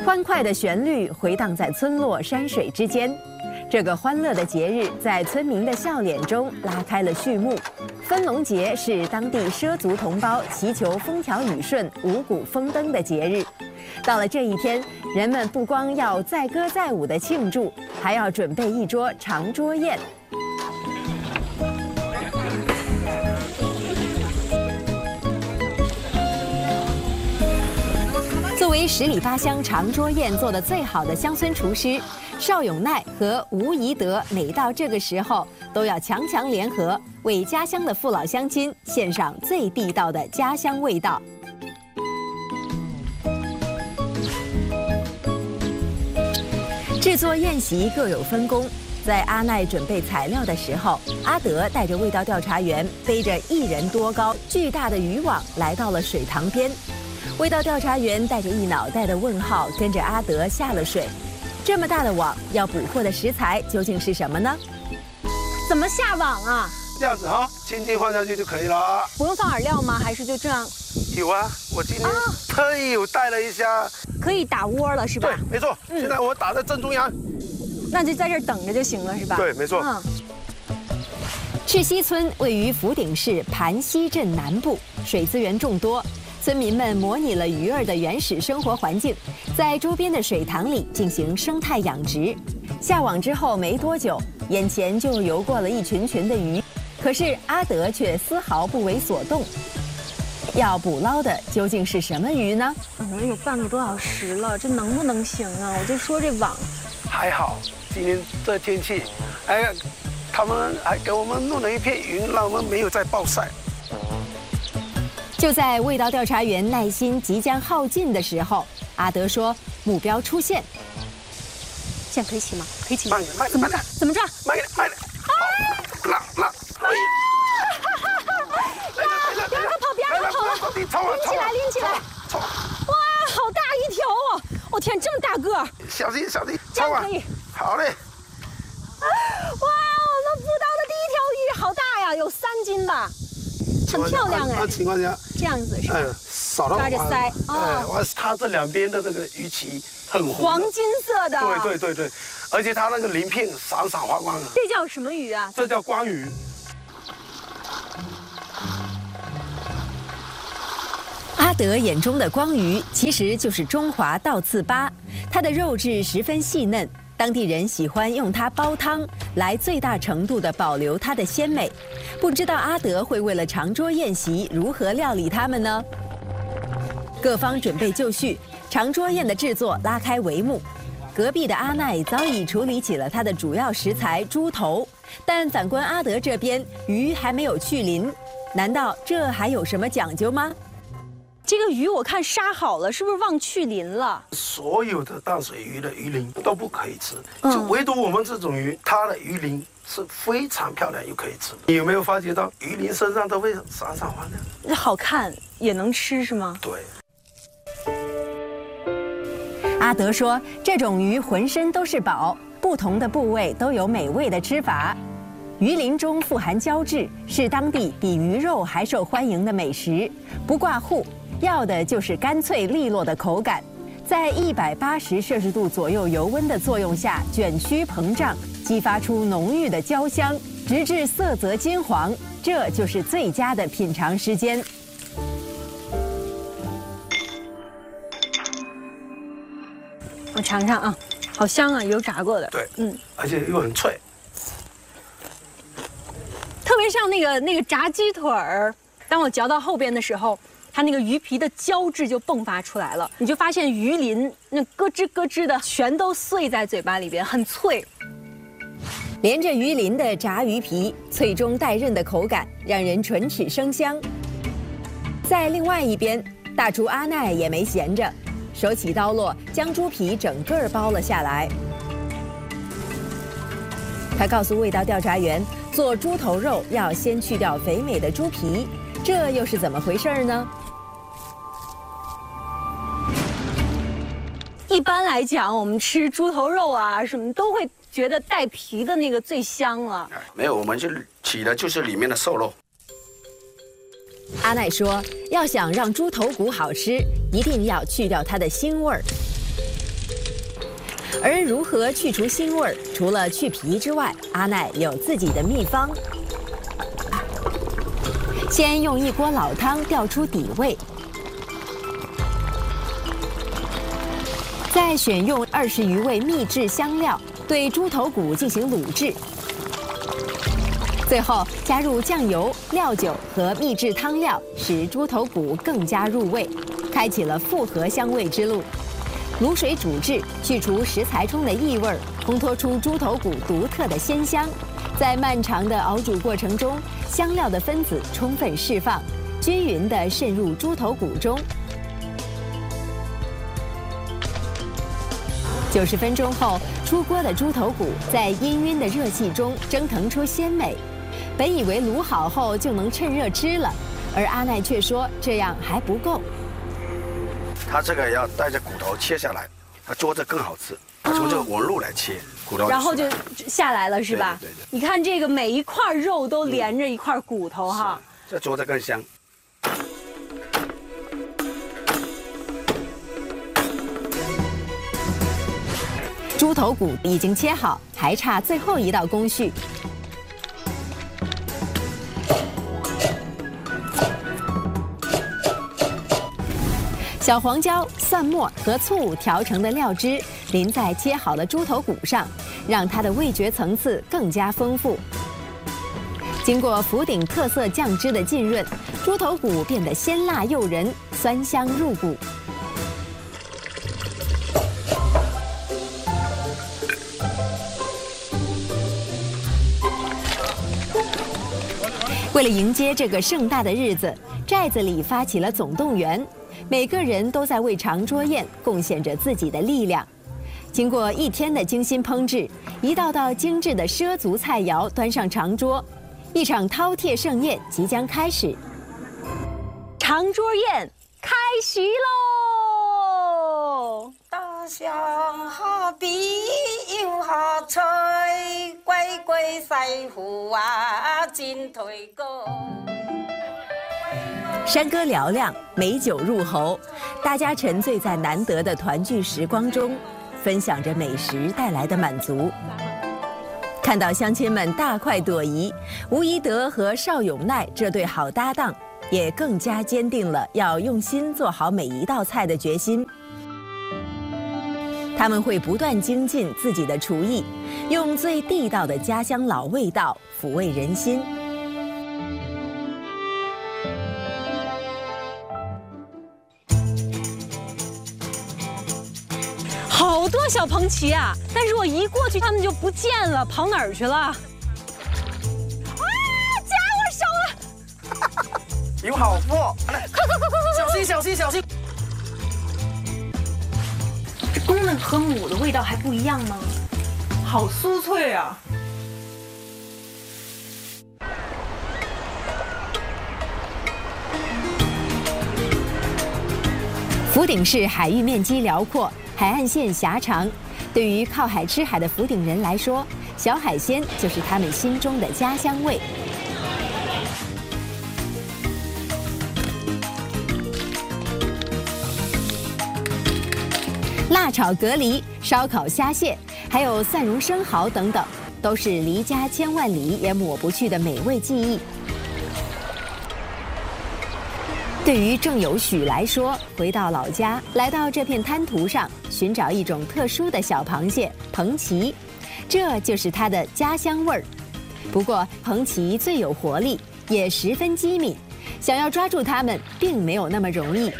欢快的旋律回荡在村落山水之间。这个欢乐的节日在村民的笑脸中拉开了序幕。分龙节是当地畲族同胞祈求风调雨顺、五谷丰登的节日。到了这一天，人们不光要载歌载舞的庆祝，还要准备一桌长桌宴。作为十里八乡长桌宴做得最好的乡村厨师，邵永奈和吴宜德每到这个时候都要强强联合，为家乡的父老乡亲献上最地道的家乡味道。制作宴席各有分工，在阿奈准备材料的时候，阿德带着味道调查员背着1人多高巨大的渔网来到了水塘边。味道调查员带着一脑袋的问号，跟着阿德下了水。这么大的网，要捕获的食材究竟是什么呢？ 怎么下网啊？ 这样子哈，轻轻放下去就可以了。 不用放饵料吗？还是就这样？ 有啊，我今天特意有带了一下， 可以打窝了是吧？ 对，没错。现在我打在正中央， 那就在这儿等着就行了是吧？ 对，没错。 赤溪村位于福鼎市盘溪镇南部，水资源众多。村民们模拟了鱼儿的原始生活环境，在周边的水塘里进行生态养殖。下网之后没多久，眼前就游过了一群群的鱼，可是阿德却丝毫不为所动。要捕捞的究竟是什么鱼呢？ 可能有半个多小时了，这能不能行啊？我就说这网还好，今天这天气，哎，他们还给我们弄了一片云，让我们没有再暴晒。 就在味道调查员耐心即将耗尽的时候，阿德说：“目标出现。” 现在可以起吗？可以起吗？ 慢点，慢点， 怎么慢点， 怎么抓？ 慢点，慢点。好，拉。 别让它跑，别让它跑了！拎起来，拎起来！哇，好大一条啊！我天，这么大个儿！ 小心， 这样可以。 好嘞。 哇，我们捕到的第一条鱼好大呀，有3斤吧。很漂亮哎！ 情况下这样子是吧？ 少到抓着鳃哦。 它这两边的这个鱼鳍很红， 黄金色的。 对，而且它那个鳞片闪闪发光的。 这叫什么鱼啊？ 这叫光鱼。 阿德眼中的光鱼其实就是中华倒刺巴，它的肉质十分细嫩。当地人喜欢用它煲汤，来最大程度地保留它的鲜美。不知道阿德会为了长桌宴席如何料理它们呢？各方准备就绪，长桌宴的制作拉开帷幕。隔壁的阿奈早已处理起了他的主要食材猪头，但反观阿德这边，鱼还没有去鳞。难道这还有什么讲究吗？ 这个鱼我看杀好了，是不是忘去鳞了？ 所有的淡水鱼的鱼鳞都不可以吃，就唯独我们这种鱼，它的鱼鳞是非常漂亮又可以吃。你有没有发觉到鱼鳞身上都会闪闪发亮？ 好看也能吃是吗？ 对。 阿德说，这种鱼浑身都是宝，不同的部位都有美味的吃法。鱼鳞中富含胶质，是当地比鱼肉还受欢迎的美食，不挂糊。要的就是干脆利落的口感，在180摄氏度左右油温的作用下卷曲膨胀，激发出浓郁的焦香，直至色泽金黄，这就是最佳的品尝时间。 我尝尝啊，好香啊，油炸过的。 对，而且又很脆， 特别像那个炸鸡腿儿，当我嚼到后边的时候。它那个鱼皮的胶质就迸发出来了，你就发现鱼鳞那咯吱咯吱的全都碎在嘴巴里边，很脆。 连着鱼鳞的炸鱼皮，脆中带韧的口感让人唇齿生香。在另外一边，大厨阿奈也没闲着，手起刀落，将猪皮整个剥了下来。他告诉味道调查员，做猪头肉要先去掉肥美的猪皮，这又是怎么回事呢？ 一般来讲，我们吃猪头肉啊，什么都会觉得带皮的那个最香了。 没有，我们就起的就是里面的瘦肉。 阿奈说，要想让猪头骨好吃，一定要去掉它的腥味儿。 而如何去除腥味儿，除了去皮之外，阿奈有自己的秘方。先用一锅老汤调出底味，再选用20余味秘制香料对猪头骨进行卤制，最后加入酱油、料酒和秘制汤料，使猪头骨更加入味，开启了复合香味之路。卤水煮制，去除食材中的异味，烘托出猪头骨独特的鲜香。在漫长的熬煮过程中，香料的分子充分释放，均匀地渗入猪头骨中。90分钟后，出锅的猪头骨在氤氲的热气中蒸腾出鲜美。本以为卤好后就能趁热吃了，而阿奈却说这样还不够。 它这个要带着骨头切下来，它做着更好吃。它从这个纹路来切骨头， 然后就下来了，是吧？ 对。 你看这个每一块肉都连着一块骨头哈， 这做着更香。 猪头骨已经切好，还差最后一道工序。小黄椒、蒜末和醋调成的料汁淋在切好的猪头骨上，让它的味觉层次更加丰富。经过福鼎特色酱汁的浸润，猪头骨变得鲜辣诱人，酸香入骨。为了迎接这个盛大的日子，寨子里发起了总动员。每个人都在为长桌宴贡献着自己的力量。经过1天的精心烹制，一道道精致的畲族菜肴端上长桌，一场饕餮盛宴即将开始。 长桌宴开席喽！ 大香下比又下菜，乖乖师傅啊，真推高。 山歌嘹亮，美酒入喉，大家沉醉在难得的团聚时光中，分享着美食带来的满足。看到乡亲们大快朵颐，吴宜德和邵永奈这对好搭档，也更加坚定了要用心做好每一道菜的决心。他们会不断精进自己的厨艺，用最地道的家乡老味道抚慰人心。 好多小鹏旗啊！但是我一过去，他们就不见了，跑哪儿去了？啊！夹我手了！ 有好货， 快！ 小心！ 公的和母的味道还不一样吗？ 好酥脆啊！ 福鼎市海域面积辽阔，海岸线狭长，对于靠海吃海的福鼎人来说，小海鲜就是他们心中的家乡味。辣炒蛤蜊、烧烤虾蟹，还有蒜蓉生蚝等等，都是离家千万里也抹不去的美味记忆。对于郑有许来说，回到老家，来到这片滩涂上，寻找一种特殊的小螃蟹彭旗，这就是它的家乡味儿。不过，彭旗最有活力，也十分机敏，想要抓住它们，并没有那么容易。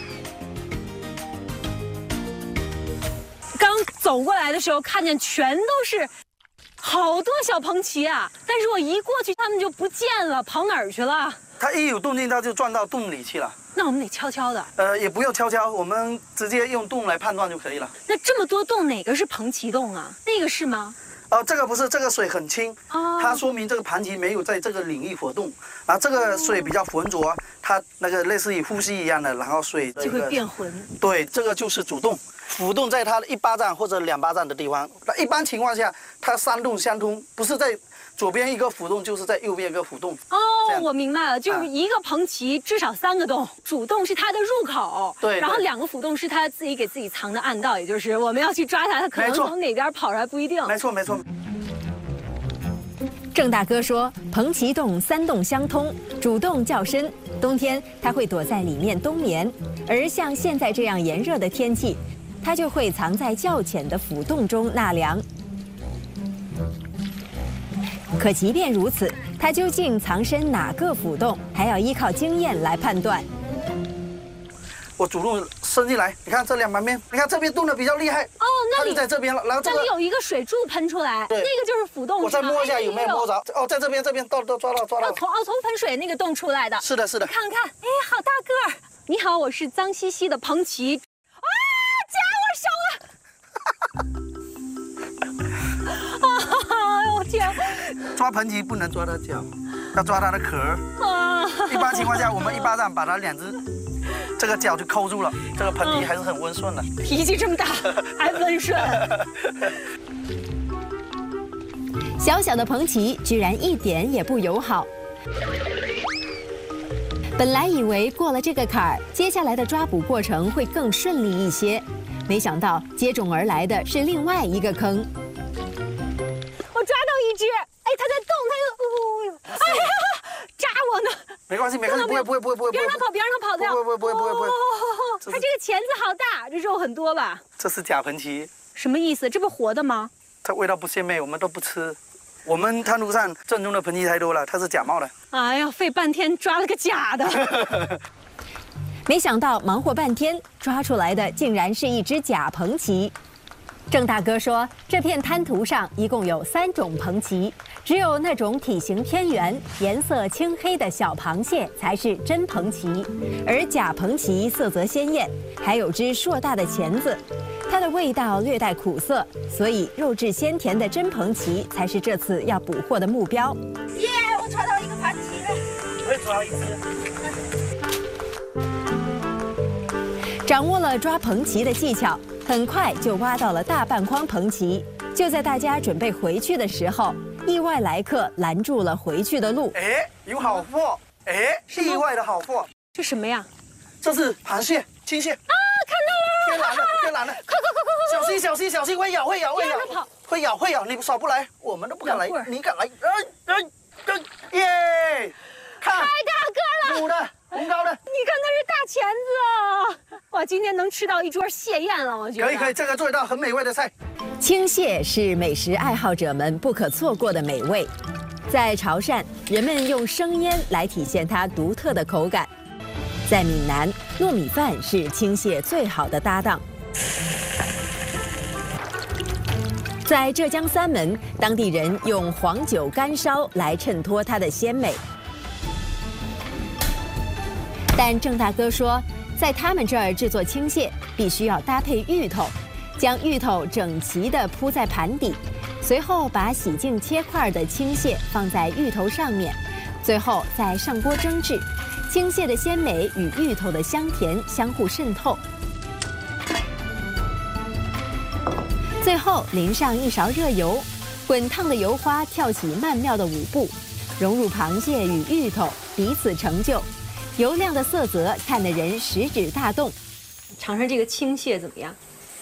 刚走过来的时候，看见全都是好多小彭旗啊！但是我一过去，它们就不见了，跑哪儿去了？ 它一有动静，它就钻到洞里去了。 那我们得悄悄的。 也不用悄悄，我们直接用洞来判断就可以了。 那这么多洞，哪个是彭旗洞啊？那个是吗？ 这个不是，这个水很清，它说明这个盘旗没有在这个领域活动。然后这个水比较浑浊，它那个类似于呼吸一样的，然后水就会变浑。 对，这个就是主洞，辅洞在它的1巴掌或者2巴掌的地方。那一般情况下，它3洞相通，不是在左边一个浮洞就是在右边一个浮洞。 哦，我明白了，就是一个棚旗至少3个洞，主洞是它的入口， 对， 然后2个浮洞是它自己给自己藏的暗道，也就是我们要去抓它，它可能从哪边跑出来不一定。 没错没错。 郑大哥说，彭奇洞3洞相通，主洞较深，冬天它会躲在里面冬眠，而像现在这样炎热的天气，它就会藏在较浅的腐洞中纳凉。可即便如此，它究竟藏身哪个腐洞，还要依靠经验来判断。 我主动伸进来，你看这2旁边，你看这边动的比较厉害。哦，那里在这边了，然后这里有一个水柱喷出来， 对， 那个就是腐洞。 我再摸一下有没有摸着？哦，在这边都抓到。 从喷水那个洞出来的。 是的。 看看，哎，好大个儿！你好，我是脏兮兮的彭奇。啊，夹我手了！哎呦天！ 抓彭奇不能抓它脚，要抓它的壳。啊！一般情况下，我们一巴掌把它2只。这个脚就扣住了，这个彭奇还是很温顺的。 脾气这么大，还温顺。 小小的彭奇居然一点也不友好。本来以为过了这个坎儿，接下来的抓捕过程会更顺利一些，没想到接踵而来的是另外一个坑。 我抓到一只，哎，它在动，哎呀，扎我呢！ 没关系，不会， 别让它跑掉， 不会。 它这个钳子好大，这肉很多吧？ 这是假彭奇。 什么意思？这不活的吗？ 它味道不鲜美，我们都不吃。我们滩涂上正宗的彭奇太多了，它是假冒的。 哎呀，费半天抓了个假的。 没想到忙活半天，抓出来的竟然是一只假彭奇。郑大哥说，这片滩涂上一共有3种彭奇，只有那种体型偏圆、颜色青黑的小螃蟹才是真彭奇，而假彭奇色泽鲜艳，还有只硕大的钳子，它的味道略带苦涩，所以肉质鲜甜的真彭奇才是这次要捕获的目标。 耶，我抓到一个彭奇了， 我也抓一只。掌握了抓彭奇的技巧，很快就挖到了大半筐彭奇。就在大家准备回去的时候，意外来客拦住了回去的路。 哎，有好货！哎，意外的好货。 这什么呀？ 这是螃蟹、青蟹。啊， 看到了！ 天蓝的！快！小心！会咬！会咬！你少不来，我们都不敢来，你敢来？耶！看， 太大个了！ 母的，红膏的。 你看它是大钳子啊！哇，今天能吃到一桌蟹宴了，我觉得。 可以，这个做一道很美味的菜。 青蟹是美食爱好者们不可错过的美味，在潮汕，人们用生腌来体现它独特的口感。在闽南，糯米饭是青蟹最好的搭档。在浙江三门，当地人用黄酒干烧来衬托它的鲜美。但郑大哥说，在他们这儿制作青蟹必须要搭配芋头，将芋头整齐地铺在盘底，随后把洗净切块的青蟹放在芋头上面，最后再上锅蒸制。青蟹的鲜美与芋头的香甜相互渗透，最后淋上一勺热油，滚烫的油花跳起曼妙的舞步，融入螃蟹与芋头，彼此成就。油亮的色泽看得人食指大动。 尝尝这个青蟹怎么样？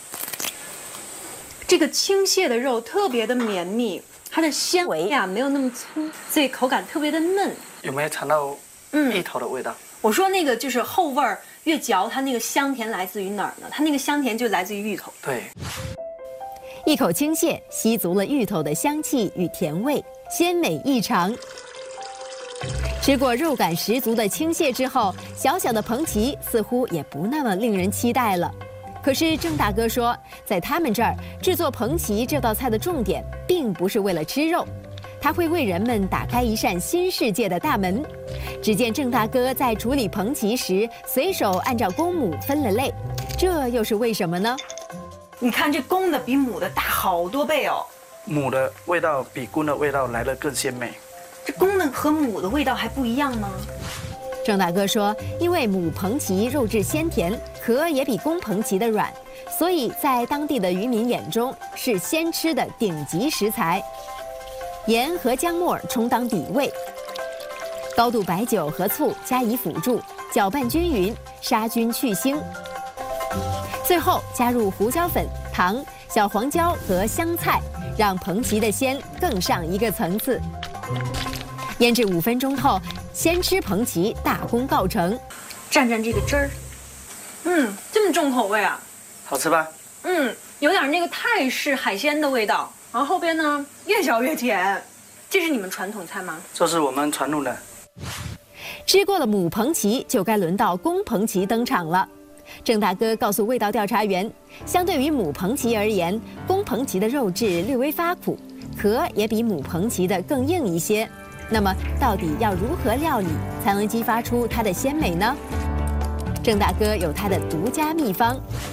这个青蟹的肉特别的绵密，它的纤维呀没有那么粗，所以口感特别的嫩。 有没有尝到芋头的味道？ 我说那个就是后味儿，越嚼它那个香甜来自于哪儿呢？它那个香甜就来自于芋头。 对。 一口青蟹吸足了芋头的香气与甜味，鲜美异常。吃过肉感十足的青蟹之后，小小的彭奇似乎也不那么令人期待了。可是郑大哥说，在他们这儿制作彭奇这道菜的重点，并不是为了吃肉，他会为人们打开一扇新世界的大门。只见郑大哥在处理彭奇时，随手按照公母分了类，这又是为什么呢？ 你看这公的比母的大好多倍哦。 母的味道比公的味道来得更鲜美。 这公的和母的味道还不一样吗？ 郑大哥说，因为母彭奇肉质鲜甜，壳也比公彭奇的软，所以在当地的渔民眼中是鲜吃的顶级食材。 盐和姜末充当底味，高度白酒和醋加以辅助，搅拌均匀，杀菌去腥。最后加入胡椒粉、糖、小黄椒和香菜，让蓬奇的鲜更上一个层次。腌制5分钟后，鲜吃蓬奇大功告成。 蘸蘸这个汁儿，这么重口味啊！ 好吃吧？ 有点那个泰式海鲜的味道。然后后边呢，越嚼越甜。这是你们传统菜吗？ 这是我们传统的。 吃过了母蓬奇，就该轮到公蓬奇登场了。郑大哥告诉味道调查员，相对于母蓬奇而言，公蓬奇的肉质略微发苦，壳也比母蓬奇的更硬一些。那么，到底要如何料理才能激发出它的鲜美呢？郑大哥有他的独家秘方。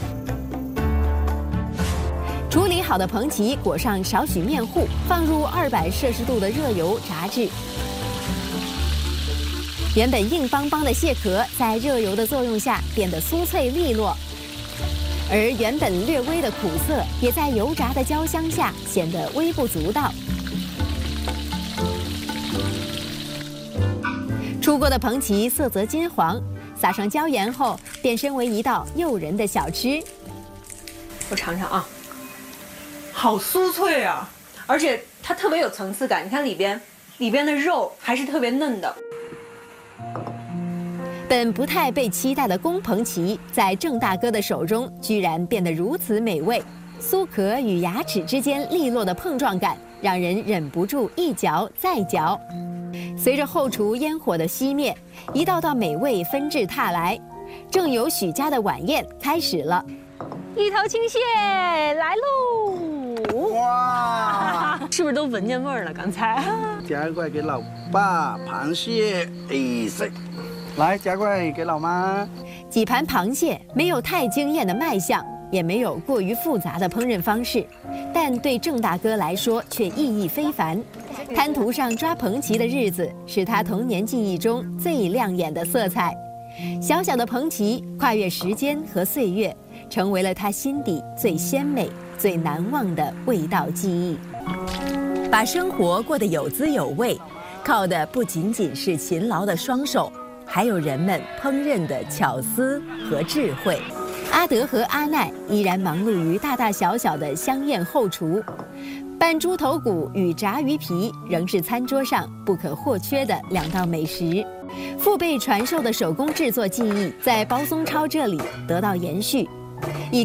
处理好的蓬奇裹上少许面糊，放入200摄氏度的热油炸制。原本硬邦邦的蟹壳在热油的作用下变得酥脆利落，而原本略微的苦涩也在油炸的焦香下显得微不足道。出锅的蓬奇色泽金黄，撒上椒盐后变身为一道诱人的小吃。 我尝尝啊，好酥脆啊，而且它特别有层次感。你看里边的肉还是特别嫩的。 本不太被期待的公蓬奇，在郑大哥的手中居然变得如此美味。酥壳与牙齿之间利落的碰撞感，让人忍不住一嚼再嚼。随着后厨烟火的熄灭，一道道美味纷至沓来。正有许家的晚宴开始了。 一头青蟹来喽！哇，是不是都闻见味儿了？刚才夹过来给老爸，螃蟹，来夹过来给老妈。 几盘螃蟹没有太惊艳的卖相，也没有过于复杂的烹饪方式，但对郑大哥来说却意义非凡。滩涂上抓蓬奇的日子是他童年记忆中最亮眼的色彩。小小的蓬奇跨越时间和岁月，成为了他心底最鲜美、最难忘的味道记忆。把生活过得有滋有味，靠的不仅仅是勤劳的双手，还有人们烹饪的巧思和智慧。阿德和阿奈依然忙碌于大大小小的香宴后厨，拌猪头骨与炸鱼皮仍是餐桌上不可或缺的2道美食。父辈传授的手工制作技艺，在包松超这里得到延续，